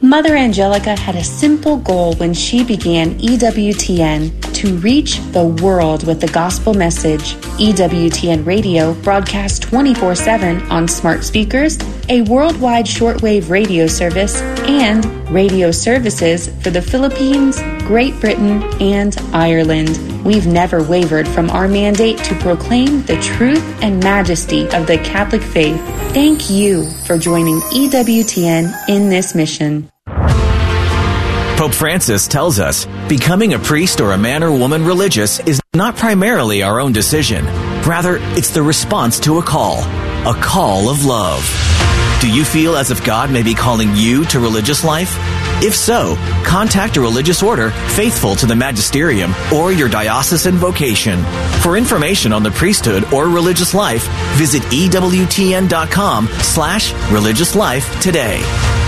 Mother Angelica had a simple goal when she began EWTN: to reach the world with the gospel message. EWTN Radio broadcasts 24/7 on smart speakers, a worldwide shortwave radio service, and radio services for the Philippines, Great Britain, and Ireland. We've never wavered from our mandate to proclaim the truth and majesty of the Catholic faith. Thank you for joining EWTN in this mission. Pope Francis tells us becoming a priest or a man or woman religious is not primarily our own decision. Rather, it's the response to a call of love. Do you feel as if God may be calling you to religious life? If so, contact a religious order faithful to the magisterium or your diocesan vocation. For information on the priesthood or religious life, visit EWTN.com/religious life today.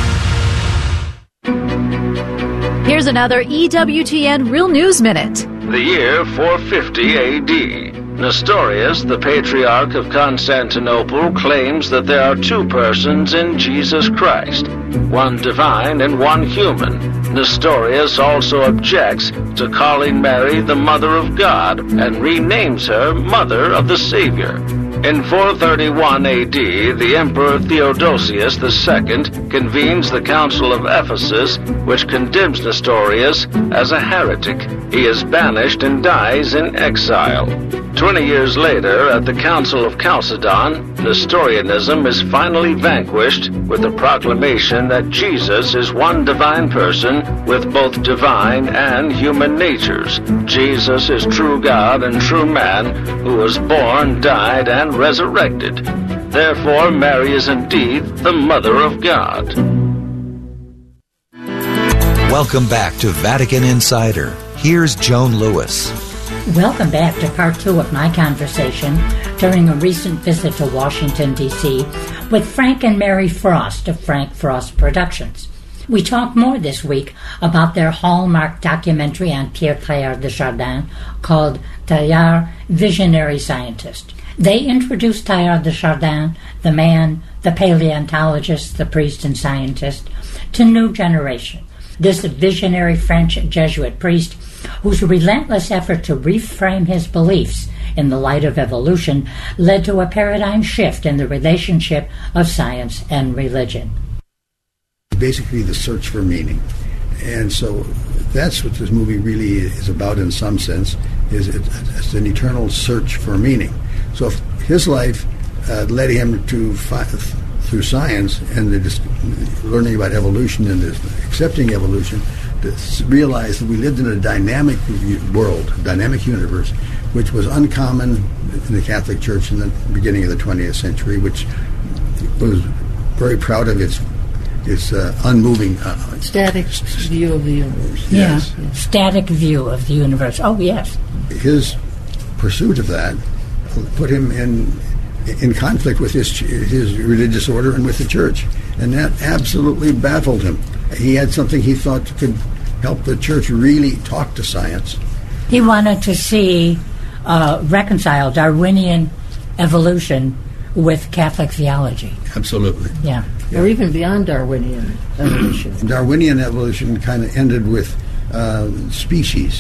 Here's another EWTN Real News Minute. The year 450 A.D. Nestorius, the Patriarch of Constantinople, claims that there are two persons in Jesus Christ, one divine and one human. Nestorius also objects to calling Mary the Mother of God and renames her Mother of the Savior. In 431 A.D., the Emperor Theodosius II convenes the Council of Ephesus, which condemns Nestorius as a heretic. He is banished and dies in exile. 20 years later, at the Council of Chalcedon, Nestorianism is finally vanquished with the proclamation that Jesus is one divine person with both divine and human natures. Jesus is true God and true man who was born, died, and resurrected. Therefore, Mary is indeed the Mother of God. Welcome back to Vatican Insider. Here's Joan Lewis. Welcome back to part 2 of my conversation during a recent visit to Washington, D.C. with Frank and Mary Frost of Frank Frost Productions. We talked more this week about their hallmark documentary on Pierre Teilhard de Chardin called Teilhard, Visionary Scientist. They introduced Teilhard de Chardin, the man, the paleontologist, the priest and scientist, to new generation. This visionary French Jesuit priest, whose relentless effort to reframe his beliefs in the light of evolution led to a paradigm shift in the relationship of science and religion. Basically the search for meaning. And so that's what this movie really is about in some sense, is it's an eternal search for meaning. So if his life led him to through science and learning about evolution and accepting evolution, to realize that we lived in a dynamic world, a dynamic universe, which was uncommon in the Catholic Church in the beginning of the 20th century, which was very proud of its unmoving... static view of the universe. Yes. Yeah, static view of the universe. Oh, yes. His pursuit of that put him in conflict with his religious order and with the church, and that absolutely baffled him. He had something he thought could help the church really talk to science. He wanted to see reconcile Darwinian evolution with Catholic theology. Absolutely. Yeah. Or even beyond Darwinian evolution. Darwinian evolution kind of ended with species.